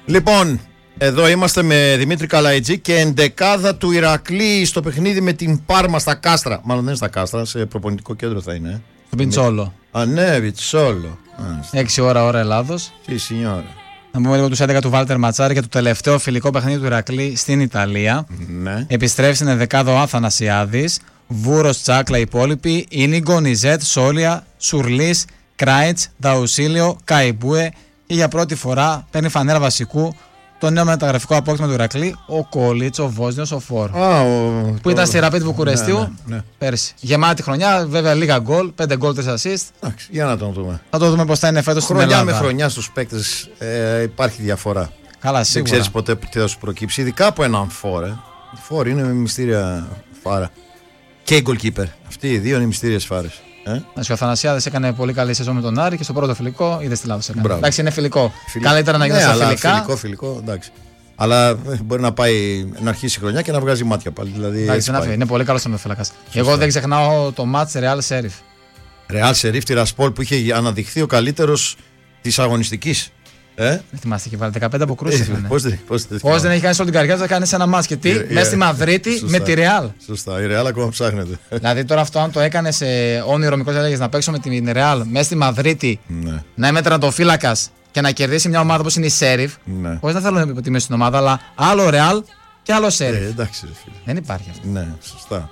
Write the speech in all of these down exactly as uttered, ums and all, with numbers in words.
Λοιπόν, εδώ είμαστε με Δημήτρη Καλαϊτζή και εντεκάδα του Ηρακλή στο παιχνίδι με την Πάρμα στα Κάστρα. Μάλλον δεν είναι στα Κάστρα, σε προπονητικό κέντρο θα είναι. Στο Πιντσόλο. Α, ναι, Πιτσόλο. έξι ώρα ώρα Ελλάδος. Τι σινιόρα. Να πούμε λίγο τους έντεκα του Βάλτερ Ματσάρη για το τελευταίο φιλικό παιχνίδι του Ηρακλή στην Ιταλία. Ναι. Επιστρέφει στην ενδεκάδα ο Αθανασιάδης, Βούρος, Τσάκλα, υπόλοιποι, Ίνιγκο, Νιζέτ, Σόλια, Σουρλής, Κράιτς, Νταουσίλιο, Καϊμπούε και για πρώτη φορά παίρνει φανέρα βασικού το νέο μεταγραφικό απόκτημα του Ηρακλή, ο Κόλιτς, ο Βόσνιος, ο Φόρ. Α, ο... Που το... ήταν στη Ραπίτ Βουκουρεστίου ναι, ναι, ναι. πέρσι. Γεμάτη χρονιά, βέβαια λίγα γκολ, πέντε γκολ, τρία assist. Εντάξει, για να τον δούμε. Θα το δούμε πώς θα είναι φέτος στην Ελλάδα. Χρονιά με χρονιά στους παίκτες ε, υπάρχει διαφορά. Καλά, σίγουρα. Δεν ξέρεις ποτέ τι θα σου προκύψει, ειδικά από έναν Φόρ. Ε. Η Φόρ είναι μυστήρια φάρα. Και η goalkeeper. Αυτοί οι δύο είναι μυστήριες φάρες. Ε? Ο Αθανασιάδης έκανε πολύ καλή σεζόν με τον Άρη και στο πρώτο φιλικό είδε τη λάθος έκανε. Εντάξει, είναι φιλικό. Φιλικό. Καλύτερα να γίνει ναι, στα αλλά φιλικά. Φιλικό, φιλικό, εντάξει. Αλλά ε, μπορεί να πάει να αρχίσει η χρονιά και να βγάζει μάτια πάλι. Δηλαδή, εντάξει, δεν είναι πολύ καλό τερματοφύλακας. Εγώ δεν ξεχνάω το μάτς Real Sheriff. Real Sheriff Tiraspol που είχε αναδειχθεί ο καλύτερος της αγωνιστικής. Ε? Δεν θυμάστε, είχε βάλει δεκαπέντε αποκρούσεις. Ε, Πώς δεν, πώς δεν, πώς δεν έχει κάνει σε όλη την καριέρα, θα κάνει ένα μάτς και τι, ε, μέσα στη Μαδρίτη σωστά, με τη Real. Σωστά, η Real ακόμα ψάχνεται. Δηλαδή τώρα αυτό, αν το έκανε σε όνειρο μικρό, έλεγε να παίξω με την Real μέσα στη Μαδρίτη, ναι. Να είμαι τερματοφύλακας και να κερδίσει μια ομάδα όπως είναι η Sheriff. Ναι. Χωρίς να θέλω να υποτιμήσω την ομάδα, αλλά άλλο Real και άλλο Sheriff. Ε, εντάξει, ρε φίλε. Δεν υπάρχει αυτό. Ναι, σωστά.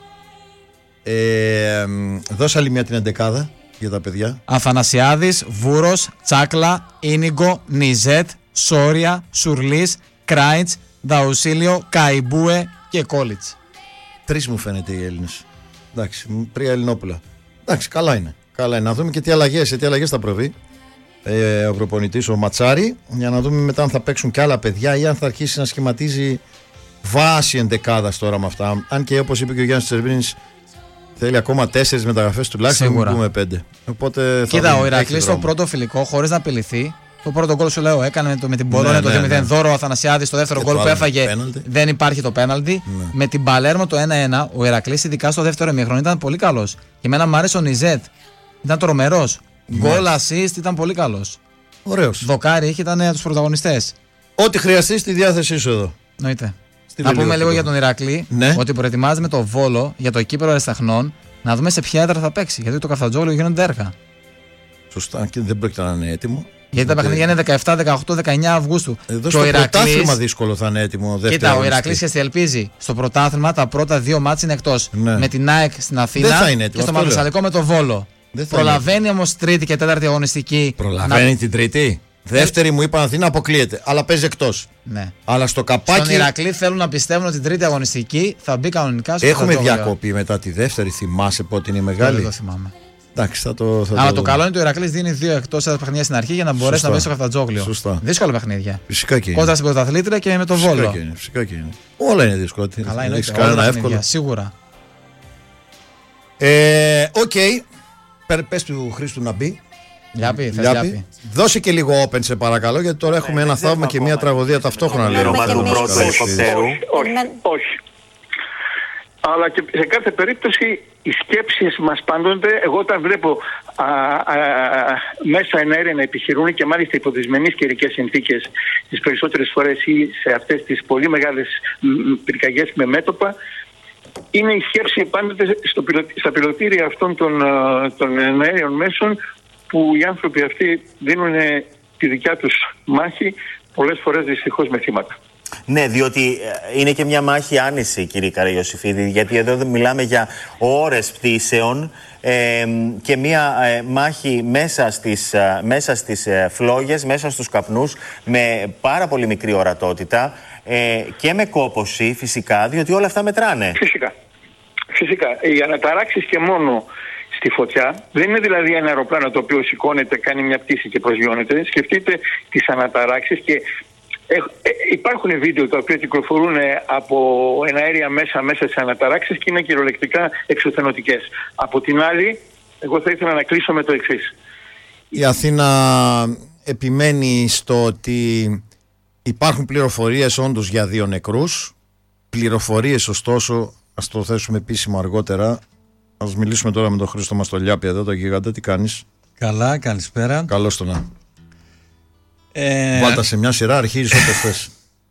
Ε, δώσε άλλη μια την εντεκάδα για τα παιδιά. Αθανασιάδης, Βούρος, Τσάκλα, Ίνιγκο, Νιζέτ, Σόρια, Σουρλής, Κράιτς, Νταουσίλιο, Καϊμπούε και Κόλιτς. Τρεις μου φαίνεται οι Έλληνες. Εντάξει, τρία Ελληνόπουλα. Εντάξει, καλά είναι. Καλά είναι. Να δούμε και τι αλλαγές, σε τι αλλαγές θα προβεί ε, ο προπονητής, ο Ματσάρη, για να δούμε μετά αν θα παίξουν και άλλα παιδιά ή αν θα αρχίσει να σχηματίζει βάση εντεκάδας τώρα με αυτά. Αν και όπως είπε και ο Γιάννης Τσερβίνης, θέλει ακόμα τέσσερις μεταγραφές τουλάχιστον, μην πούμε πέντε. Οπότε κοίτα, ο Ηρακλής στο πρώτο φιλικό, χωρίς να απειληθεί, το πρώτο γκολ σου λέω έκανε το, με την Πολόνια, ναι, το δύο μηδέν, ναι, δώρο ο Αθανασιάδης, το δεύτερο γκολ που έφαγε πέναλτι. Δεν υπάρχει το πέναλτι. Ναι. Με την Παλέρμο το ένα ένα, ο Ηρακλής ειδικά στο δεύτερο ημίχρονο ήταν πολύ καλός. Και εμένα μου άρεσε ο Νιζέτ, ήταν τρομερός. Γκολ, assist, ήταν πολύ καλός. Ωραίος. Δοκάρι είχε, ήταν από τους πρωταγωνιστές. Ό,τι χρειαστεί στη διάθεσή σου εδώ. Νοείται. Να πούμε λίγο, λίγο για τον Ηρακλή, ναι, ότι προετοιμάζει με το Βόλο για το κύπελλο Αρισταχνών, να δούμε σε ποια έδρα θα παίξει. Γιατί το Καφτατζόγλιο γίνονται έργα. Σωστά, και δεν πρόκειται να είναι έτοιμο. Γιατί τα παιχνίδια είναι δεκαεφτά, δεκαοκτώ, δεκαεννιά Αυγούστου. Εδώ στο πρωτάθλημα δύσκολο θα είναι έτοιμο. Κοίτα, ο Ηρακλής και ελπίζει. Στο πρωτάθλημα τα πρώτα δύο μάτς είναι εκτός. Ναι. Με την ΑΕΚ στην Αθήνα και στο Μαυροσαλικό με το Βόλο. Προλαβαίνει όμως τρίτη και τέταρτη αγωνιστική. Προλαβαίνει να... την τρίτη. Δεύτερη μου είπαν Αθήνα αποκλείεται, αλλά παίζει εκτός. Ναι. Αλλά στο καπάκι. Στον Ηρακλή θέλουν να πιστεύουν ότι την τρίτη αγωνιστική θα μπει κανονικά στο Έχουμε διακοπή μετά τη δεύτερη, θυμάσαι πότε είναι η μεγάλη. Δεν το θυμάμαι. Εντάξει, θα το, θα αλλά το... το καλό είναι ότι ο Ηρακλής δίνει δύο εκτός έδρας παιχνίδια στην αρχή για να μπορέσει, σωστά, να μπει στο Καφτατζόγλιο. Σωστά. Δύσκολα παιχνίδια. Φυσικά και είναι. Κόντρα στην πρωταθλήτρια και με το Βόλο. Φυσικά και είναι. Φυσικά και είναι. Όλα είναι δύσκολα. Καλά, είναι κανένα εύκολο. Σίγουρα. Ε, Οκ. Okay. Πες του Χρήστου να μπει. Λιάπη, θες Λιάπη. Δώσε και λίγο open σε παρακαλώ, γιατί τώρα έχουμε ένα θαύμα και μια τραγωδία ταυτόχρονα. Λέω του πρώτου ελικοπτέρου. Όχι. Αλλά και σε κάθε περίπτωση οι σκέψεις μας πάντοτε, εγώ όταν βλέπω α, α, α, μέσα εναέρια να επιχειρούν και μάλιστα υπό δυσμενείς καιρικές συνθήκες τις περισσότερες φορές ή σε αυτές τις πολύ μεγάλες πυρκαγιές με μέτωπα, είναι η σκέψη πάντοτε στο, στα πιλωτήρια αυτών των, των εναέριων μέσων που οι άνθρωποι αυτοί δίνουν τη δικιά τους μάχη, πολλές φορές δυστυχώς με θύματα. Ναι, διότι είναι και μια μάχη άνηση, κύριε Καραϊωσήφιδη, γιατί εδώ μιλάμε για ώρες πτήσεων ε, και μια ε, μάχη μέσα στις, ε, μέσα στις ε, φλόγες, μέσα στους καπνούς, με πάρα πολύ μικρή ορατότητα ε, και με κόπωση φυσικά, διότι όλα αυτά μετράνε. Φυσικά. Φυσικά. Οι αναταράξεις και μόνο στη φωτιά δεν είναι δηλαδή ένα αεροπλάνο το οποίο σηκώνεται, κάνει μια πτήση και προσγειώνεται. Σκεφτείτε τις αναταράξεις και Ε, ε, υπάρχουν βίντεο τα οποία κυκλοφορούν από εναέρια μέσα μέσα σε αναταράξεις και είναι κυριολεκτικά εξωθενωτικές. Από την άλλη, εγώ θα ήθελα να κλείσω με το εξής. Η Αθήνα επιμένει στο ότι υπάρχουν πληροφορίες όντως για δύο νεκρούς. Πληροφορίες ωστόσο, ας το θέσουμε επίσημα αργότερα. Ας μιλήσουμε τώρα με τον Χρήστο Μαστολιάπη εδώ, το γίγαντα. Τι κάνεις? Καλά, καλησπέρα. Καλώς το να. Ε... Βάλτα σε μια σειρά, αρχίζεις όπως θες.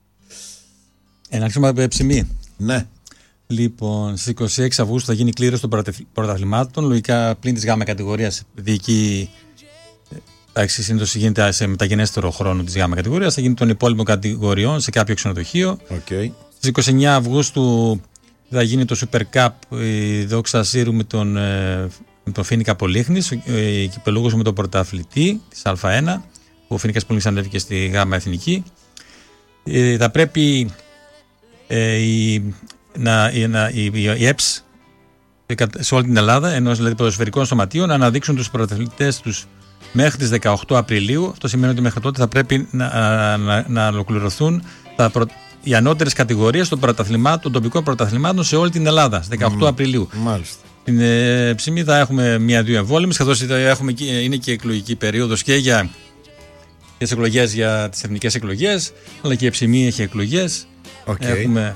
Ε, να αρχίσουμε από ψημή. Ναι. Λοιπόν, στις είκοσι έξι Αυγούστου θα γίνει η κλήρωση των πρωταθλημάτων. Λογικά πλην της γάμα κατηγορίας, επειδή εκεί εντάξει, συνήθως γίνεται σε μεταγενέστερο χρόνο της γάμα κατηγορίας, θα γίνει των υπόλοιπων κατηγοριών σε κάποιο ξενοδοχείο. Okay. Στις είκοσι εννέα Αυγούστου θα γίνει το Super Cup, η Δόξα Σύρου με τον, με τον Φίνικα Πολύχνης, η κυπελούχος με τον πρωταθλητή της Α1, που ο Φίνικας Πολύχνης ανέβηκε στη γάμα εθνική. Ε, θα πρέπει ε, η, να, η, να, η, η ΕΠΣ σε όλη την Ελλάδα, ενός δηλαδή ποδοσφαιρικών σωματείων, να αναδείξουν τους πρωταθλητές τους μέχρι τις δεκαοκτώ Απριλίου. Αυτό σημαίνει ότι μέχρι τότε θα πρέπει να, να, να ολοκληρωθούν τα προ, οι ανώτερες κατηγορίες των, των τοπικών πρωταθλημάτων σε όλη την Ελλάδα, στις δεκαοκτώ Απριλίου. Μάλιστα. Στην ε, ψημή θα έχουμε μία-δύο εμβόλυμες, καθώς είναι και εκλογική περίοδος και για τις εκλογές, για τις εθνικές εκλογές, αλλά και η ψημή έχει εκλογές. Okay. Έχουμε,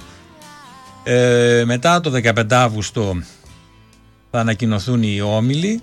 ε, μετά το δεκαπέντε Αυγούστου θα ανακοινωθούν οι όμιλοι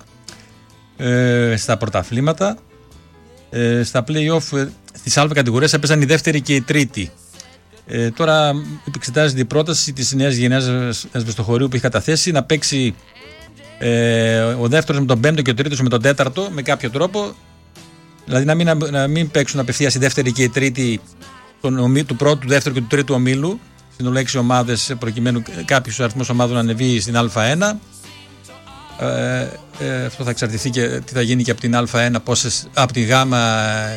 ε, στα πρωταθλήματα. Ε, στα play-off ε, στις Α κατηγορίες έπαιζαν η δεύτερη και η τρίτη. Ε, τώρα εξετάζεται η πρόταση της νέας γενιάς ασβεστοχωρίου που έχει καταθέσει να παίξει ε, ο δεύτερος με τον πέμπτο και ο τρίτος με τον τέταρτο με κάποιο τρόπο. Δηλαδή να μην, να μην παίξουν απευθείας η δεύτερη και η τρίτη τον, του πρώτου, του δεύτερου και του τρίτου ομίλου. Συνολικά έξι ομάδες, προκειμένου κάποιος αριθμός ομάδων να ανεβεί στην Α1. Ε, ε, αυτό θα εξαρτηθεί και τι θα γίνει και από την Α1, πόσες, από τη γάμα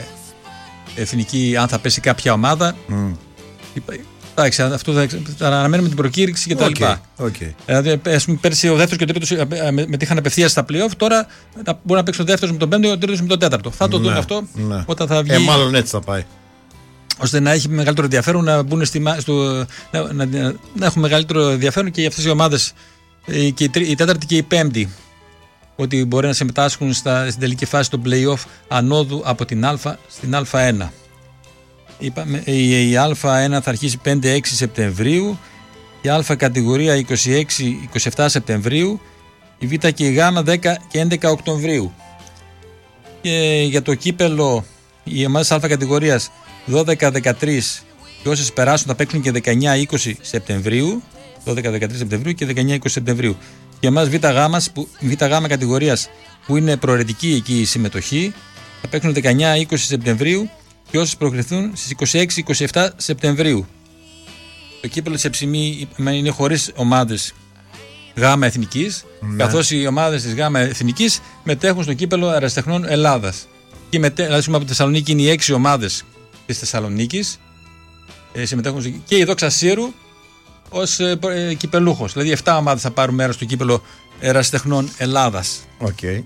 εθνική, αν θα πέσει κάποια ομάδα. Mm. Εντάξει, αυτό θα, θα αναμένουμε την προκήρυξη και τα okay, λοιπά. Okay. Δηλαδή, πέρσι ο δεύτερος και ο τρίτος μετήχαν απευθείας στα play-off, τώρα μπορεί να παίξει ο δεύτερος με τον πέμπτο και ο τρίτος με τον τέταρτο. Θα το ναι, δούμε αυτό ναι. όταν θα βγει. Ε, μάλλον έτσι θα πάει. Ώστε να έχει μεγαλύτερο ενδιαφέρον να μπουν στη, στο, να, να, να έχουν μεγαλύτερο ενδιαφέρον και για αυτές οι ομάδες, και η, η τέταρτη και η πέμπτη, ότι μπορεί να συμμετάσχουν στα, στην τελική φάση των play-off ανόδου από την Α στην Α1. Είπαμε, η, η Α1 θα αρχίσει πέντε έξι Σεπτεμβρίου, η Α κατηγορία είκοσι έξι είκοσι επτά Σεπτεμβρίου, η Β και η Γ δέκα και έντεκα Οκτωβρίου. Και για το κύπελο, οι ομάδες Α κατηγορίας δώδεκα δεκατρία και όσες περάσουν θα παίξουν και δεκαεννιά είκοσι Σεπτεμβρίου, δώδεκα δεκατρία Σεπτεμβρίου και δεκαεννιά είκοσι Σεπτεμβρίου. Και οι ομάδες Β Γ κατηγορίας που είναι προαιρετική εκεί η συμμετοχή θα παίξουν δεκαεννιά είκοσι Σεπτεμβρίου και όσες προκριθούν στις είκοσι έξι είκοσι επτά Σεπτεμβρίου. Το κύπελλο της Εψημή είναι χωρίς ομάδες γάμα εθνικής, ναι. καθώς οι ομάδες της γάμα εθνικής μετέχουν στο κύπελλο Ερασιτεχνών Ελλάδας. Και μετέ, δηλαδή από τη Θεσσαλονίκη είναι οι έξι ομάδες της Θεσσαλονίκης, ε, συμμετέχουν και η Δόξα Σύρου ως ε, ε, κυπελούχος. Δηλαδή επτά ομάδες θα πάρουν μέρος στο κύπελλο Ερασιτεχνών Ελλάδας. Okay.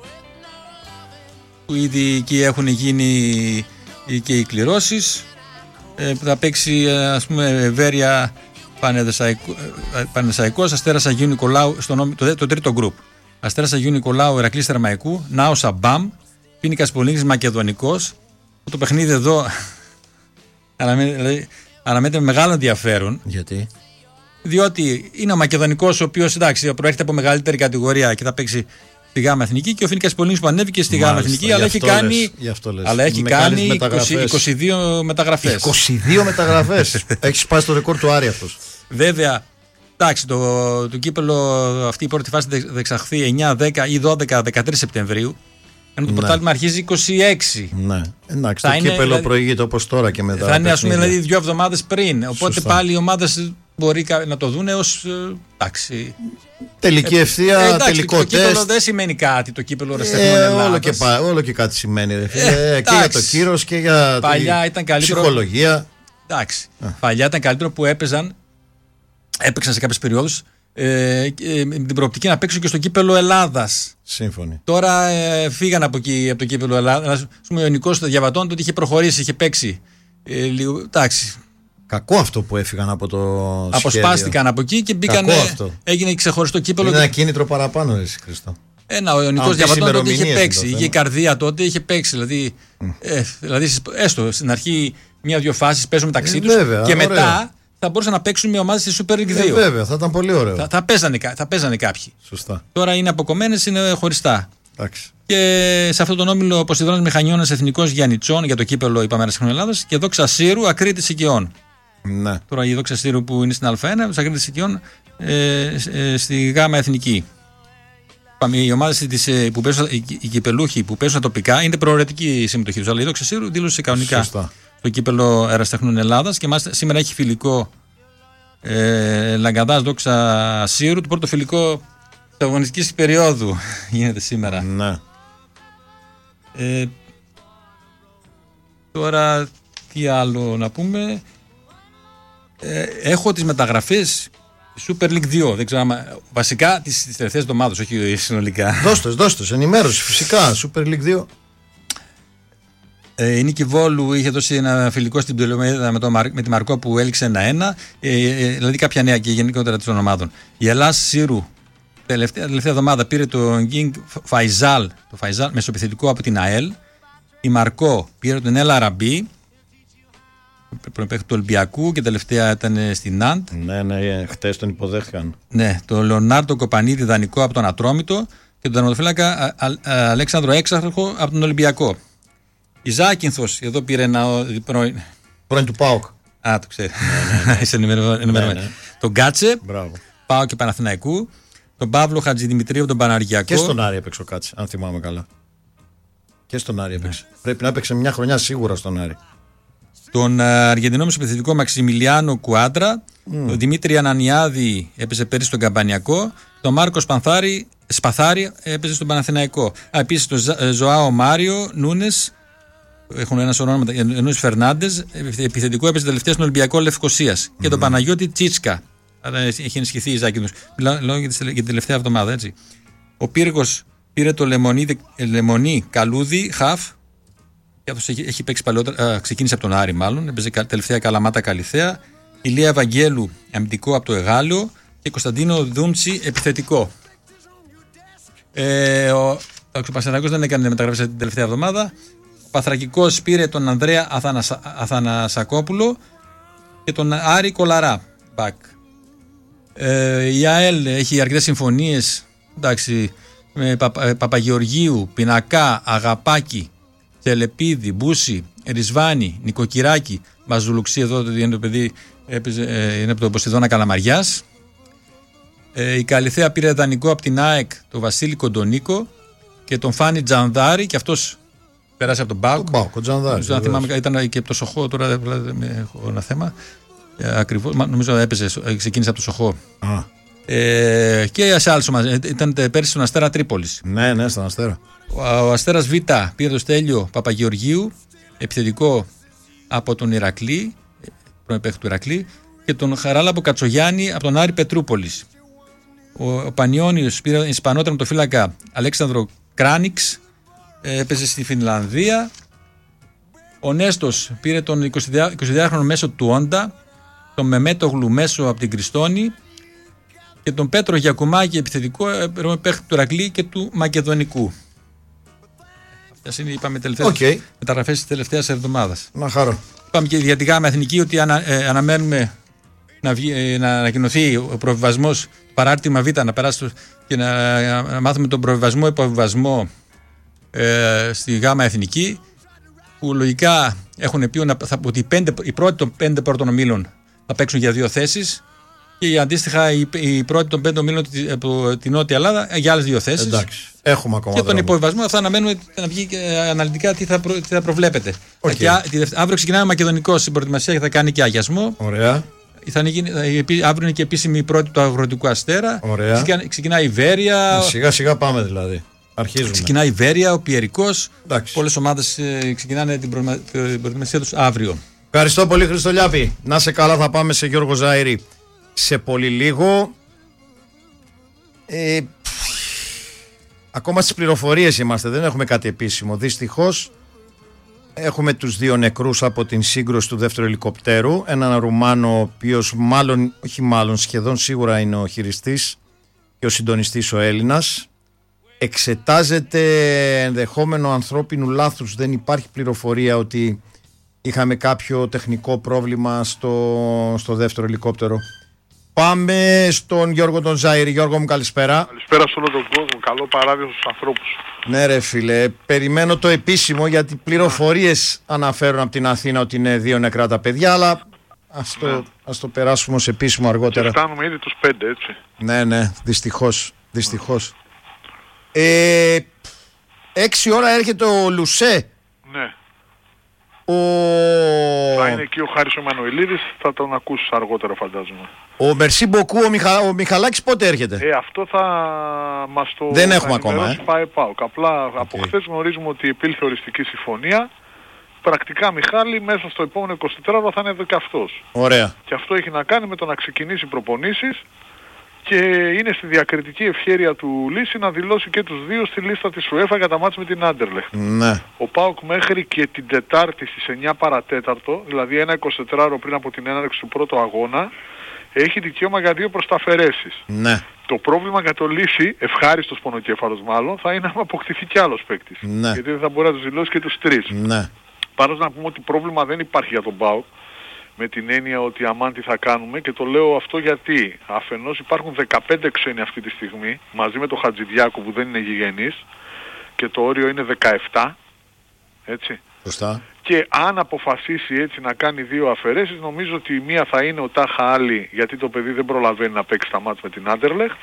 Που ήδη εκεί έχουν γίνει και οι κληρώσεις. Ε, θα παίξει ας πούμε Βέρεια Πανεσαϊκός, Αστέρας Αγίου Νικολάου στο, το, το τρίτο γκρουπ. Αστέρας Αγίου Νικολάου, Ηρακλής Θερμαϊκού, Νάος Αμπάμ, Φίνικας Πολύχνης Μακεδονικός. Το παιχνίδι εδώ αναμένεται με μεγάλο ενδιαφέρον. Γιατί? Διότι είναι ο Μακεδονικός, ο οποίος εντάξει προέρχεται από μεγαλύτερη κατηγορία και θα παίξει στη γάμα εθνική, και ο Φίνικας Πολύχνης που ανέβηκε στη γάμα εθνική, αλλά έχει κάνει, αλλά έχει κάνει είκοσι, είκοσι δύο μεταγραφές. είκοσι δύο μεταγραφές. Έχει σπάσει το ρεκόρ του Άρη αυτός. Βέβαια, εντάξει, το, το κύπελλο αυτή η πρώτη φάση θα εξαχθεί εννιά, δέκα ή δώδεκα δεκατρείς Σεπτεμβρίου. Ενώ το ναι. πρωτάθλημα αρχίζει είκοσι έξι. Ναι, εντάξει, θα το κύπελλο δηλαδή, προηγείται όπως τώρα και μετά. Θα είναι, ας πούμε, δηλαδή δύο εβδομάδες πριν. Οπότε σωστά. Πάλι οι ομάδες μπορεί να το δουν ως. Εντάξει. Τελική ευθεία, ε, εντάξει, τελικό το τεστ. Το κύπελλο δεν σημαίνει κάτι το κύπελλο Ερασιτεχνών ε, Ελλάδας. Όλο και, όλο και κάτι σημαίνει. Ρε, ε, ε, και για το κύρος και για παλιά τη ήταν καλύτερο, ψυχολογία. Εντάξει. Α. Παλιά ήταν καλύτερο που έπαιζαν, έπαιξαν σε κάποιες περιόδους ε, ε, με την προοπτική να παίξουν και στο κύπελλο Ελλάδας. Σύμφωνοι. Τώρα ε, φύγαν από, εκεί, από το κύπελλο Ελλάδας. Ο Ιωνικός των Διαβατών τότε είχε προχωρήσει, είχε παίξει. Ε, λίγο, εντάξει. Κακό αυτό που έφυγαν από το αποσπάστηκαν σχέδιο. Από εκεί και μπήκαν. Έγινε ξεχωριστό κύπελλο. Είναι ένα κίνητρο παραπάνω, εσύ Χριστό. Ένα, ο Ιωνικός Διαβατών τότε είχε παίξει. Είχε η Καρδία τότε, είχε παίξει. Δηλαδή, mm. ε, δηλαδή έστω στην αρχή μία-δύο φάσεις παίζουν μεταξύ ε, τους βέβαια, και ωραία. Μετά θα μπορούσαν να παίξουν με ομάδες στη Super League δύο. Ε, βέβαια, θα ήταν πολύ ωραίο. Θα, θα, παίζανε, θα παίζανε κάποιοι. Σωστά. Τώρα είναι αποκομμένες, είναι χωριστά. Εντάξει. Και σε αυτόν τον όμιλο ο Ποσειδώνας Μηχανιώνας Εθνικός Γιαννιτσών για το κύπελο είπαμε Ερασιτεχνών Ελλάδας και Δόξα Σύρου Ακρίτης Οικειών. Ναι. Τώρα η Δόξα Σύρου που είναι στην Α1, ο Ακρίτης Οικειών ε, ε, στη Γάμα Εθνική. Οι ομάδες που παίζουν, οι κυπελούχοι που παίζουν τοπικά είναι προαιρετική η συμμετοχή τους. Αλλά η Δόξα Σύρου δήλωσε κανονικά Σωστά. το κύπελο Ερασιτεχνών Ελλάδας και μάλιστα σήμερα έχει φιλικό ε, Λαγκαδάς Δόξα Σύρου, το πρώτο φιλικό της αγωνιστικής περίοδου γίνεται σήμερα. Ναι. Ε, τώρα τι άλλο να πούμε. Ε, έχω τις μεταγραφές Super League δύο. Δεν ξέρω, άμα, βασικά τις, τις τελευταίες εβδομάδες, όχι συνολικά. Δώστε, δώστε, ενημέρωση φυσικά. Super League δύο. Ε, η Νίκη Βόλου είχε δώσει ένα φιλικό στην Πτολεμαίδα με, το, με τη Μαρκό που έληξε ένα ένα. Ε, ε, δηλαδή κάποια νέα και γενικότερα των ομάδων. Η Ελλάς Σύρου τελευταία, τελευταία εβδομάδα πήρε το Γκίνγκ Φαϊζάλ, το Φαϊζάλ μεσοπιθετικό από την ΑΕΛ. Η Μαρκό πήρε τον Ελ Αραμπί, προπαίχτη του Ολυμπιακού και τελευταία ήταν στην Ναντ. Ναι, ναι, χτες τον υποδέχτηκαν. Ναι, το Λεωνάρντο Κοπανίδη δανεικό από τον Ατρόμητο και τον τερματοφύλακα Αλέξανδρο Έξαρχο από τον Ολυμπιακό. Η Ζάκυνθος εδώ πήρε ένα. Πρώην, πρώην του ΠΑΟΚ. Α, το ξέρει. Ναι, ναι. Είσαι ενημερωμένο. Ναι, ναι. Τον Κάτσε, μπράβο. ΠΑΟΚ και Παναθηναϊκού. Τον Παύλο Χατζηδημητρίου από τον Παναργιακό. Και στον Άρη έπαιξε ο Κάτσε, αν θυμάμαι καλά. Και στον Άρη έπαιξε. Ναι. Πρέπει να έπαιξε μια χρονιά σίγουρα στον Άρη. Τον uh, Αργεντινό μεσοπιθετικό Μαξιμιλιάνο Κουάντρα. Mm. Τον Δημήτρη Ανανιάδη έπαιζε πέρυσι στον Καμπανιακό. Τον Μάρκο Σπαθάρη έπαιζε στον Παναθηναϊκό. Επίσης τον Ζωάο Μάριο Νούνες. Έχουν ένα σωρό όνοματα. Ενός Φερνάντες, επιθετικό, έπαιζε τελευταία στον Ολυμπιακό Λευκοσίας. Mm. Και τον Παναγιώτη Τσίτσκα. Έχει ενισχυθεί η Ζάκυνθος. Μιλάω για την τελευταία εβδομάδα, έτσι. Ο Πύργος πήρε το Λεμονί, Λεμονί Καλούδι, Χαφ. Και αυτός έχει, έχει παίξει παλαιότερα. Α, ξεκίνησε από τον Άρη, μάλλον. Έπαιζε τελευταία Καλαμάτα Καλιθέα. Ηλία Ευαγγέλου, αμυντικό από το Εγάλεο. Και Κωνσταντίνο Δούμτσι, επιθετικό. Ε, ο ο Πασαρακός δεν έκανε μεταγραφές την τελευταία εβδομάδα. Ο Παθρακικός πήρε τον Ανδρέα Αθανασα, Αθανασακόπουλο και τον Άρη Κολαρά. Back. Ε, η ΑΕΛ έχει αρκετές συμφωνίες. Εντάξει, με Παπα, Παπαγεωργίου, Πινακά, Αγαπάκη, Τελεπίδη, Μπούση, Ρισβάνη, Νικοκυράκη, Μαζουλουξή. Εδώ είναι το παιδί, είναι από τον Ποσειδώνα Καλαμαριάς. Ε, η Καλιθέα πήρε δανεικό από την ΑΕΚ τον Βασίλη Κοντονίκο και τον Φάνη Τζανδάρη και αυτός πέρασε από τον ΠΑΟΚ. Τον ΠΑΟΚ, ο Τζανδάρη. Ήταν και από το Σοχό, τώρα έχω ένα θέμα. Ακριβώς, νομίζω έπαιζε, ξεκίνησε από το Σοχό. Α. Ε, και σε άλλες ομάδες. Ήταν πέρσι στον Αστέρα Τρίπολης. Ναι, ναι, στον Αστέρα. Ο, ο Αστέρας Β πήρε το Στέλιο Παπαγεωργίου, επιθετικό από τον Ηρακλή, πρώην παίκτη του Ηρακλή, και τον Χαράλαμπο Κατσογιάννη από τον Άρη Πετρούπολης. Ο, ο Πανιώνιος πήρε Ισπανό τερματοφύλακα Αλέξανδρο Κράνιξ, έπαιζε στη Φινλανδία. Ο Νέστος πήρε τον εικοσιδυάχρονο μέσο του Όντα, τον Μεμέτογλου μέσο από την Κριστόνη και τον Πέτρο Γιακουμάκη επιθετικό παίκτη του Ηρακλή και του Μακεδονικού. Αυτές είναι, είπαμε, τελευταίες okay. μεταγραφές της τελευταίας εβδομάδας. Να χαρώ. Είπαμε και για τη Γάμα Εθνική ότι ανα, ε, αναμένουμε να, βγει, ε, να ανακοινωθεί ο προβιβασμός, παράρτημα Β, να περάσει και να, να μάθουμε τον προβιβασμό υποβιβασμό ε, στη Γάμα Εθνική, που λογικά έχουν πει ότι οι, πέντε, οι πρώτοι των πέντε πρώτων ομίλων θα παίξουν για δύο θέσεις και αντίστοιχα οι, οι πρώτοι των πέντε ομίλων από την Νότια Ελλάδα για άλλες δύο θέσεις. Εντάξει, έχουμε ακόμα. Και τον υποβιβασμό θα αναμένουμε να βγει αναλυτικά τι θα, προ, τι θα προβλέπετε. Okay. Και, αύριο ξεκινάει ο Μακεδονικός στην προετοιμασία και θα κάνει και αγιασμό. Ωραία. Θα γίνει, αύριο είναι και επίσημη η πρώτη του Αγροτικού Αστέρα. Ωραία. Ξεκινάει η Βέρεια. Σιγά σιγά πάμε δηλαδή. Αρχίζουμε. Ξεκινάει η Βέρεια, ο Πιερικός. Πολλές ομάδες ε, ξεκινάνε την, προ... την προετοιμασία τους αύριο. Ευχαριστώ πολύ, Χριστολιάπη. Να σε καλά, θα πάμε σε Γιώργο Ζάιρη σε πολύ λίγο. Ε, ακόμα στις πληροφορίες είμαστε, δεν έχουμε κάτι επίσημο. Δυστυχώς έχουμε τους δύο νεκρούς από την σύγκρουση του δεύτερου ελικοπτέρου. Έναν Ρουμάνο, ο οποίος μάλλον, όχι μάλλον, σχεδόν σίγουρα είναι ο χειριστής και ο συντονιστής ο Έλληνας. Εξετάζεται ενδεχόμενο ανθρώπινου λάθους. Δεν υπάρχει πληροφορία ότι είχαμε κάποιο τεχνικό πρόβλημα στο, στο δεύτερο ελικόπτερο. Πάμε στον Γιώργο τον Ζάιρη. Γιώργο μου, καλησπέρα. Καλησπέρα σε όλο τον κόσμο. Καλό παράδειγμα στους ανθρώπους. Ναι ρε φίλε, περιμένω το επίσημο γιατί πληροφορίες αναφέρουν από την Αθήνα ότι είναι δύο νεκρά τα παιδιά, αλλά ας το, ναι. ας το περάσουμε ως επίσημο αργότερα. Και φτάνουμε ήδη τους πέντε, έτσι. Ναι, ναι, δυστυχώς, δυστυχώς. Ε, έξι ώρα έρχεται ο Λουσέ. Ναι. Ο... Θα είναι εκεί ο Χάρης ο Μανουηλίδης, θα τον ακούσεις αργότερα φαντάζομαι. Ο Μερσί Μποκού, ο, Μιχα... ο Μιχαλάκης πότε έρχεται? Ε, αυτό θα μας το δεν έχουμε ακόμα, ε. πάει ΠΑΟΚ. Απλά okay. από χθες γνωρίζουμε ότι υπήρχε οριστική συμφωνία. Πρακτικά Μιχάλη μέσα στο επόμενο εικοσιτετράωρο θα είναι εδώ και αυτός. Ωραία. Και αυτό έχει να κάνει με το να ξεκινήσει προπονήσεις και είναι στη διακριτική ευχέρεια του Λύση να δηλώσει και τους δύο στη λίστα της UEFA για τα μάτς με την Άντερλεχτ. Ναι. Ο ΠΑΟΚ μέχρι και την Τετάρτη στις εννιά παρατέταρτο, δηλαδή ένα εικοσιτετράωρο πριν από την έναρξη του πρώτου αγώνα, έχει δικαίωμα για δύο προσταφαιρέσεις. Ναι. Το πρόβλημα για το Λύση, ευχάριστος πονοκέφαλος μάλλον, θα είναι άμα αποκτηθεί κι άλλος παίκτης. Ναι. Γιατί δεν θα μπορεί να τους δηλώσει και τους τρεις. Ναι. Πάντως να πούμε ότι πρόβλημα δεν υπάρχει για τον ΠΑΟΚ, με την έννοια ότι αμάν τι θα κάνουμε, και το λέω αυτό γιατί αφενός υπάρχουν δεκαπέντε ξένοι αυτή τη στιγμή, μαζί με τον Χατζηδιάκο που δεν είναι γηγενής, και το όριο είναι δεκαεπτά, έτσι. Σωστά. Και αν αποφασίσει έτσι να κάνει δύο αφαιρέσεις, νομίζω ότι η μία θα είναι ο Τάχα Άλλη, γιατί το παιδί δεν προλαβαίνει να παίξει τα μάτς με την Άντερλεχτ.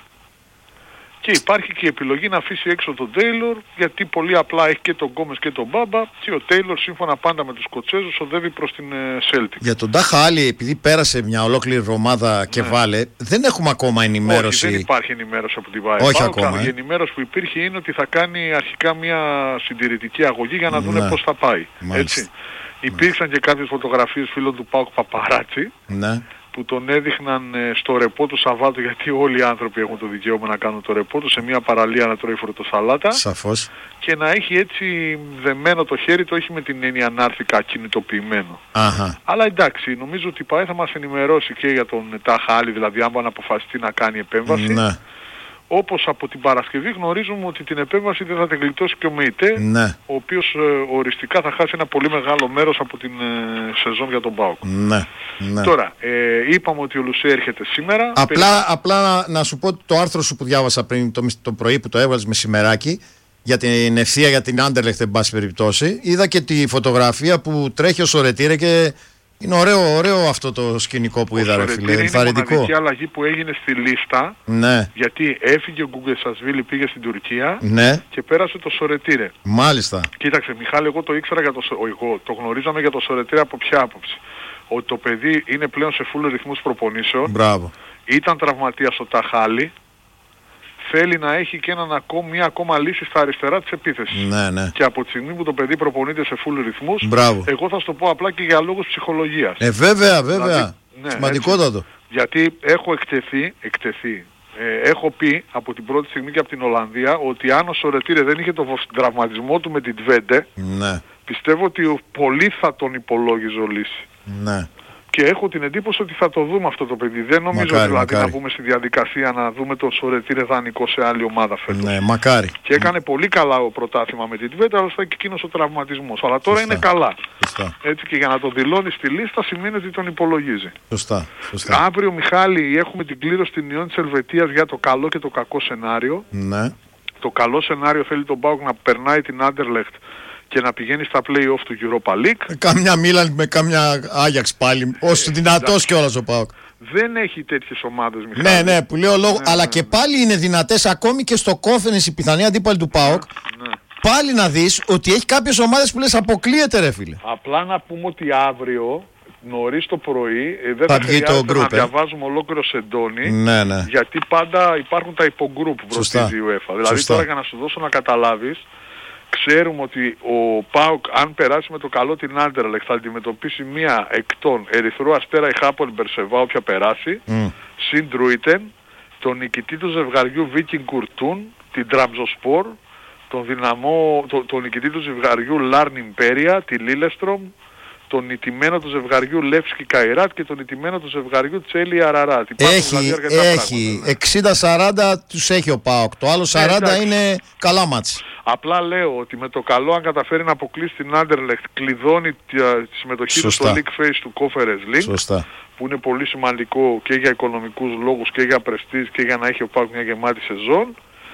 Και υπάρχει και η επιλογή να αφήσει έξω τον Τέιλορ, γιατί πολύ απλά έχει και τον Γκόμες και τον Μπάμπα, και ο Τέιλορ σύμφωνα πάντα με τους Σκοτσέζους οδεύει προς την Celtic. Για τον Τάχα Άλλη, επειδή πέρασε μια ολόκληρη εβδομάδα και ναι. βάλε, δεν έχουμε ακόμα ενημέρωση. Όχι, δεν υπάρχει ενημέρωση από την ΒΑΕ. Όχι ακόμα. Η ε. ενημέρωση που υπήρχε είναι ότι θα κάνει αρχικά μια συντηρητική αγωγή για να δούνε ναι. πώς θα πάει. Μάλιστα. Έτσι. Υπήρξαν και κάποιες φωτογραφίες φίλων του ΠΑΟΚ Παπαράτσι. Ναι. Που τον έδειχναν στο ρεπό του Σαββάτου, γιατί όλοι οι άνθρωποι έχουν το δικαίωμα να κάνουν το ρεπό του, σε μια παραλία να τρώει φροντοσαλάτα. Σαφώς. Και να έχει έτσι δεμένο το χέρι του, όχι με την έννοια να έρθει ακινητοποιημένο. Αχα. Αλλά εντάξει, νομίζω ότι η ΠΑΕ θα μας ενημερώσει και για τον Τάχα Άλλη, δηλαδή αν αποφασιστεί να κάνει επέμβαση. Ναι. Όπως από την Παρασκευή γνωρίζουμε ότι την επέμβαση δεν θα την γλιτώσει και ο ΜΕΙΤΕ, ναι. ο οποίος ε, οριστικά θα χάσει ένα πολύ μεγάλο μέρος από την ε, σεζόν για τον ΠΑΟΚ. Ναι. Ναι. Τώρα, ε, είπαμε ότι ο Λουσέ έρχεται σήμερα. Απλά, Περί... απλά να, να σου πω το άρθρο σου που διάβασα πριν το, το πρωί που το έβγαλες μεσημεράκι για την ευθεία για την Άντερλεχτ, εν πάση περιπτώσει. Είδα και τη φωτογραφία που τρέχει ο Σορετήρε και είναι ωραίο, ωραίο αυτό το σκηνικό που ο είδα, ρε φίλε. Είναι η μοναδική αλλαγή που έγινε στη λίστα. Ναι. Γιατί έφυγε ο Γκουγκεσασβίλη, πήγε στην Τουρκία, ναι. και πέρασε το Σορετήρε. Μάλιστα. Κοίταξε, Μιχάλη, εγώ το ήξερα για το, εγώ, το γνωρίζαμε για το Σορετήρε από ποια άποψη? Ότι το παιδί είναι πλέον σε φουλ ρυθμούς προπονήσεων. Μπράβο. Ήταν τραυματίας ο Ταχάλη. Θέλει να έχει και έναν ακόμη, μια ακόμα λύση στα αριστερά της επίθεσης. Ναι, ναι. Και από τη στιγμή που το παιδί προπονείται σε φουλ ρυθμούς, μπράβο. Εγώ θα σου το πω απλά και για λόγους ψυχολογίας. Ε, βέβαια, βέβαια. Δηλαδή, ναι, σημαντικότατο. Έτσι, γιατί έχω εκτεθεί, εκτεθεί ε, έχω πει από την πρώτη στιγμή και από την Ολλανδία ότι αν ο Σορετήρε δεν είχε τον τραυματισμό του με την Τβέντε, ναι. πιστεύω ότι πολύ θα τον υπολόγιζε ο Λύση. Ναι. Και έχω την εντύπωση ότι θα το δούμε αυτό το παιδί. Δεν νομίζω μακάρι, δηλαδή μακάρι. να μπούμε στη διαδικασία να δούμε τον Σορετήρε δανεικό σε άλλη ομάδα φέτος. Ναι, μακάρι. Και έκανε πολύ καλά ο πρωτάθλημα με την Τβέντα, αλλά θα και εκείνος ο τραυματισμός. Αλλά τώρα Σωστά. είναι καλά. Σωστά. Έτσι, και για να το δηλώνει στη λίστα σημαίνει ότι τον υπολογίζει. Σωστά. Σωστά. Αύριο, Μιχάλη, έχουμε την κλήρωση στην Ιόν της Ελβετίας για το καλό και το κακό σενάριο. Ναι. Το καλό σενάριο θέλει τον ΠΑΟΚ να περνάει την Άντερλεχτ και να πηγαίνει στα play-off του Europa League. Κάμια Μίλαν με κάμια Άγιαξ πάλι, όσο ε, δυνατός κιόλας ο ΠΑΟΚ. Δεν έχει τέτοιες ομάδες, Μιχάλη. Ναι, ναι, που λέω λόγο, ναι, αλλά ναι, και ναι. πάλι είναι δυνατές ακόμη και στο Κόφενες η πιθανή αντίπαλη του ΠΑΟΚ. Ναι. Πάλι να δεις ότι έχει κάποιες ομάδες που λες αποκλείεται, ρε φίλε. Απλά να πούμε ότι αύριο νωρίς το πρωί ε, δεν θα θα χρειάζεται group, να ε. διαβάζουμε ολόκληρο σεντόνι, ναι, ναι. γιατί πάντα υπάρχουν τα υπογκρουπ που βροντίζει η UEFA. Δηλαδή Σωστά. τώρα για να σου δώσω να καταλάβεις, ξέρουμε ότι ο ΠΑΟΚ αν περάσει με το καλό την Άντερλεχτ θα αντιμετωπίσει μία εκ των Ερυθρό Αστέρα η Χάπολ Μπερσεβά όποια περάσει, mm. συν Ντρούιτεν, τον νικητή του ζευγαριού Βίκινγκ Κουρτούν, την Τραμπζοσπορ, τον, δυναμό, το, τον νικητή του ζευγαριού Λάρν Ιμπέρια, τη Λίλεστρομ, τον νητημένο του ζευγαριού Λεύσκι Καϊράτ και τον νητημένο του ζευγαριού Τσέλι Αραράτ. Έχει, δηλαδή έχει. εξήντα σαράντα τους έχει ο ΠΑΟΚ. Το άλλο σαράντα ε, είναι καλά μάτς. Απλά λέω ότι με το καλό αν καταφέρει να αποκλείσει την Άντερλεχτ κλειδώνει τη, τη συμμετοχή του στο League Phase του Conference League. Σωστά. Που είναι πολύ σημαντικό και για οικονομικούς λόγους και για πρεστίζ και για να έχει ο ΠΑΟΚ μια γεμάτη σεζόν.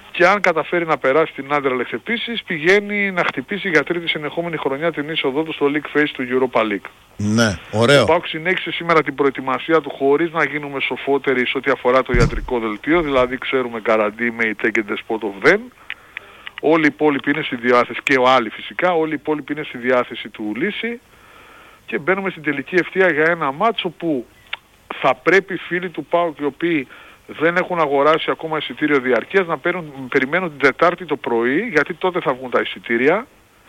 Και αν καταφέρει να περάσει την Anderlecht επίσης, πηγαίνει να χτυπήσει για τρίτη συνεχόμενη χρονιά την είσοδό του στο League Phase του Europa League. Ναι, ωραίο. Ο ΠΑΟΚ συνέχισε σήμερα την προετοιμασία του χωρίς να γίνουμε σοφότεροι σε ό,τι αφορά το ιατρικό δελτίο, δηλαδή ξέρουμε Καραντί, Μέιτε και Despot of Them. Όλοι οι υπόλοιποι είναι στη διάθεση, και ο Άλλη φυσικά, όλοι οι υπόλοιποι είναι στη διάθεση του Λύση και μπαίνουμε στην τελική ευθεία για ένα μάτσο που θα πρέπει οι φίλοι του ΠΑΟΚ, οι οποίοι δεν έχουν αγοράσει ακόμα εισιτήριο διαρκείας, να παίρνουν, περιμένουν την Τετάρτη το πρωί, γιατί τότε θα βγουν τα εισιτήρια.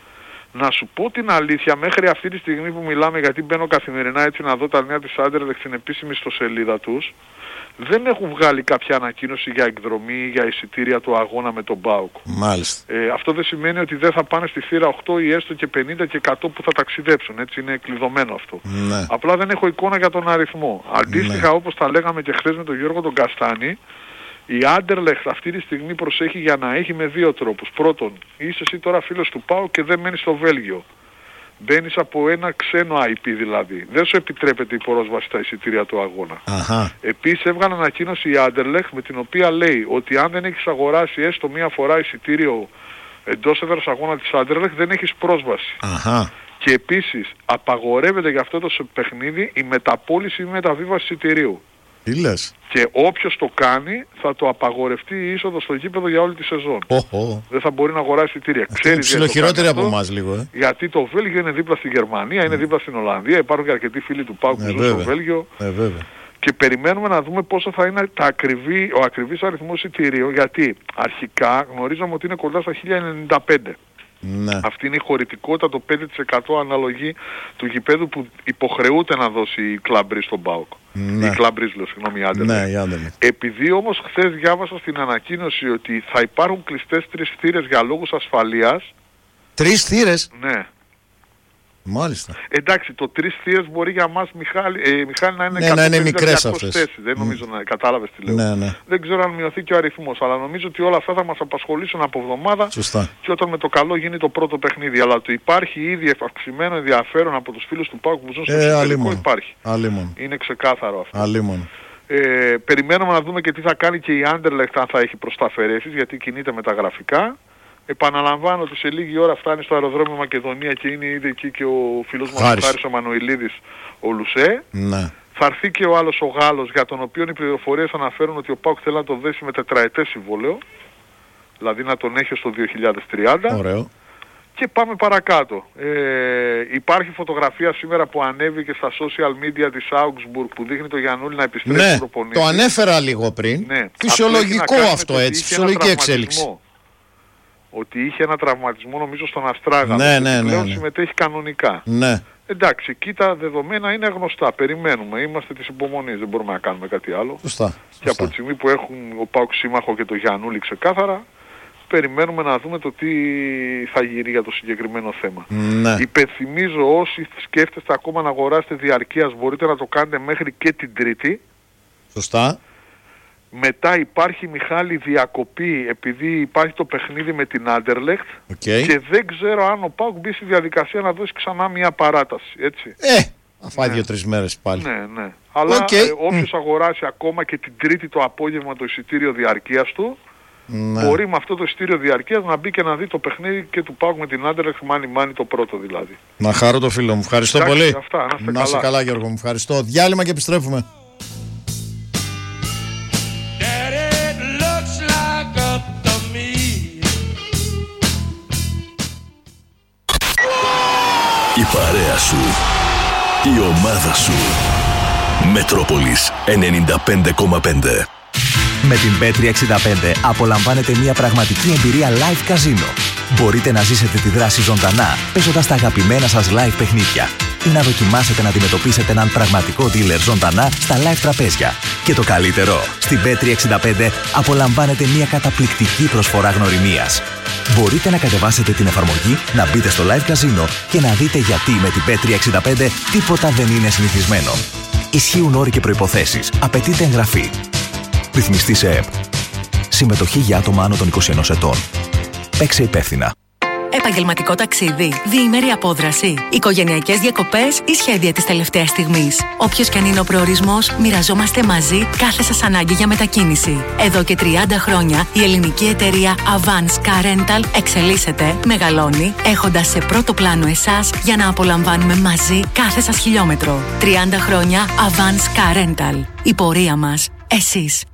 Να σου πω την αλήθεια, μέχρι αυτή τη στιγμή που μιλάμε, γιατί μπαίνω καθημερινά έτσι να δω τα νέα της Anderlecht στην επίσημη ιστοσελίδα τους, δεν έχουν βγάλει κάποια ανακοίνωση για εκδρομή ή για εισιτήρια του αγώνα με τον ΠΑΟΚ. Μάλιστα. Ε, αυτό δεν σημαίνει ότι δεν θα πάνε στη θύρα οκτώ ή έστω και πενήντα και εκατό που θα ταξιδέψουν. Έτσι είναι κλειδωμένο αυτό. Ναι. Απλά δεν έχω εικόνα για τον αριθμό. Αντίστοιχα, ναι, όπως τα λέγαμε και χθες με τον Γιώργο τον Καστάνη, η Anderlecht αυτή τη στιγμή προσέχει για να έχει με δύο τρόπους. Πρώτον, είσαι εσύ τώρα φίλος του ΠΑΟΚ και δεν μένεις στο Βέλγιο. Μπαίνεις από ένα ξένο άι πι δηλαδή. Δεν σου επιτρέπεται η πρόσβαση στα εισιτήρια του αγώνα. Αχα. Επίσης έβγαλε ανακοίνωση η Anderlecht με την οποία λέει ότι αν δεν έχεις αγοράσει έστω μία φορά εισιτήριο εντός έδρας αγώνα της Anderlecht δεν έχεις πρόσβαση. Αχα. Και επίσης απαγορεύεται για αυτό το παιχνίδι η μεταπώληση ή μεταβίβαση εισιτηρίου. Τι λες? Και όποιος το κάνει θα το απαγορευτεί η είσοδο στο γήπεδο για όλη τη σεζόν. Oh, oh. Δεν θα μπορεί να αγοράσει εισιτήρια. Είναι ψιλοχειρότερη από εμάς λίγο. Ε. Γιατί το Βέλγιο είναι δίπλα στη Γερμανία, είναι δίπλα στην Ολλανδία. Υπάρχουν και αρκετοί φίλοι του ΠΑΟΚ που ζουν στο Βέλγιο. Ε, βέβαια. Και περιμένουμε να δούμε πόσο θα είναι τα ακριβή, ο ακριβής αριθμός εισιτηρίων. Γιατί αρχικά γνωρίζαμε ότι είναι κοντά στα χίλια ενενήντα πέντε. Ναι. Αυτή είναι η χωρητικότητα, το πέντε τοις εκατό αναλογή του γηπέδου που υποχρεούται να δώσει η Κλαμπρί στον ΠΑΟΚ. Ναι. Η Κλαμπρί, λέω, συγγνώμη, η Anderlecht. Ναι, η Anderlecht. Επειδή όμως χθες διάβασα στην ανακοίνωση ότι θα υπάρχουν κλειστές τρεις θύρες για λόγους ασφαλείας. Τρεις θύρες? Ναι. Μάλιστα. Εντάξει, το τρεις θύρες μπορεί για μας, Μιχάλη, ε, Μιχάλη να είναι, ναι, να είναι μικρές αυτές. Θέσεις. Δεν νομίζω να κατάλαβες τι λέω. Ναι, ναι. Δεν ξέρω αν μειωθεί και ο αριθμός, αλλά νομίζω ότι όλα αυτά θα μας απασχολήσουν από εβδομάδα. Σωστά. Και όταν με το καλό γίνει το πρώτο παιχνίδι. Αλλά το υπάρχει ήδη αυξημένο ενδιαφέρον από τους φίλους του ΠΑΟΚ που ζουν στο ε, εξωτερικό, υπάρχει. Αλίμον. Είναι ξεκάθαρο αυτό. Αλίμον. Ε, περιμένουμε να δούμε και τι θα κάνει και η Anderlecht αν θα έχει προς τα αφαιρέσεις, γιατί κινείται με τα γραφικά. Επαναλαμβάνω ότι σε λίγη ώρα φτάνει στο αεροδρόμιο Μακεδονία και είναι ήδη εκεί και ο φίλος μας ο Χάρης ο Μανουηλίδης, ο Λουσέ. Ναι. Θα έρθει και ο άλλος ο Γάλλος, για τον οποίο οι πληροφορίες αναφέρουν ότι ο ΠΑΟΚ θέλει να το δέσει με τετραετές συμβόλαιο, δηλαδή να τον έχει στο δύο χιλιάδες τριάντα. Ωραίο. Και πάμε παρακάτω. Ε, υπάρχει φωτογραφία σήμερα που ανέβηκε στα social media της Augsburg που δείχνει το Γιαννούλη να επιστρέψει ναι, προπονητή. Το ανέφερα λίγο πριν. Ναι. Φυσιολογικό αυτό, αυτό έτσι, φυσιολογική εξέλιξη. Ότι είχε ένα τραυματισμό νομίζω στον Αστράγαλο. Ναι, ναι, και πλέον ναι, ναι. συμμετέχει κανονικά. Ναι. Εντάξει, εκεί τα δεδομένα είναι γνωστά. Περιμένουμε. Είμαστε της υπομονής. Δεν μπορούμε να κάνουμε κάτι άλλο. Σωστά. Και Σωστά. από τη στιγμή που έχουν ο ΠΑΟΚ σύμμαχο και το Γιαννούλη ξεκάθαρα, περιμένουμε να δούμε το τι θα γίνει για το συγκεκριμένο θέμα. Ναι. Υπενθυμίζω όσοι σκέφτεστε ακόμα να αγοράσετε διαρκείας μπορείτε να το κάνετε μέχρι και την Τρίτη. Σωστά. Μετά υπάρχει, Μιχάλη, διακοπή επειδή υπάρχει το παιχνίδι με την Anderlecht okay. και δεν ξέρω αν ο ΠΑΟΚ μπει στη διαδικασία να δώσει ξανά μια παράταση, έτσι. Ε, θα φάει ναι. δύο-τρεις μέρες πάλι. Ναι, ναι. Αλλά okay. ε, όποιος mm. αγοράσει ακόμα και την Τρίτη το απόγευμα το εισιτήριο διαρκείας του, ναι. μπορεί με αυτό το εισιτήριο διαρκείας να μπει και να δει το παιχνίδι και του ΠΑΟΚ με την Anderlecht μάνι μάνι το πρώτο δηλαδή. Να χαρώ το φίλο μου. Ευχαριστώ Εντάξει, πολύ. Αυτά, να είστε να είσαι καλά. καλά Γιώργο μου. Ευχαριστώ. Διάλειμμα και επιστρέφουμε. Η παρέα σου, η ομάδα σου. Μετρόπολης ενενήντα πέντε κόμμα πέντε. Με την μπετ τριακόσια εξήντα πέντε απολαμβάνετε μια πραγματική εμπειρία live καζίνο. Μπορείτε να ζήσετε τη δράση ζωντανά, παίζοντας τα αγαπημένα σας live παιχνίδια ή να δοκιμάσετε να αντιμετωπίσετε έναν πραγματικό dealer ζωντανά στα live τραπέζια. Και το καλύτερο, στην μπετ τριακόσια εξήντα πέντε απολαμβάνετε μια καταπληκτική προσφορά γνωριμίας. Μπορείτε να κατεβάσετε την εφαρμογή, να μπείτε στο live καζίνο και να δείτε γιατί με την μπετ τριακόσια εξήντα πέντε τίποτα δεν είναι συνηθισμένο. Ισχύουν όροι και προϋποθέσεις. Απαιτείται εγγραφή. Ρυθμιστή σε ΕΠ. Συμμετοχή για άτομα άνω των είκοσι ενός ετών. Παίξε υπεύθυνα. Επαγγελματικό ταξίδι, διήμερη απόδραση, οικογενειακές διακοπές ή σχέδια της τελευταίας στιγμής. Όποιος και αν είναι ο προορισμός, μοιραζόμαστε μαζί κάθε σας ανάγκη για μετακίνηση. Εδώ και τριάντα χρόνια η ελληνική εταιρεία Avance Car Rental εξελίσσεται, μεγαλώνει, έχοντας σε πρώτο πλάνο εσάς για να απολαμβάνουμε μαζί κάθε σας χιλιόμετρο. τριάντα χρόνια Avance Car Rental. Η πορεία μας. Εσείς.